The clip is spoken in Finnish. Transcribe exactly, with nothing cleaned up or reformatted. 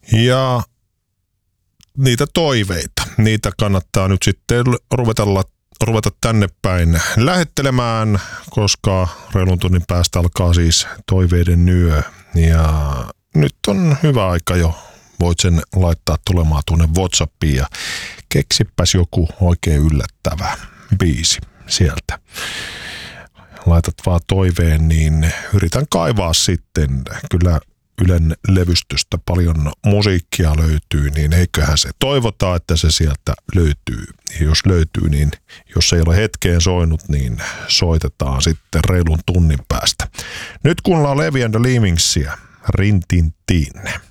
Ja niitä toiveita, niitä kannattaa nyt sitten ruveta, ruveta tänne päin lähettelemään, koska reilun tunnin päästä alkaa siis toiveiden yö. Ja nyt on hyvä aika jo. Voit sen laittaa tulemaan tuonne WhatsAppiin ja keksipäs joku oikein yllättävä biisi sieltä. Laitat vaan toiveen, niin yritän kaivaa sitten. Kyllä Ylen levystystä paljon musiikkia löytyy, niin eiköhän se toivotaan, että se sieltä löytyy. Ja jos löytyy, niin jos ei ole hetkeen soinut, niin soitetaan sitten reilun tunnin päästä. Nyt kuunnellaan Levi and the Leamingsia, Rintintin.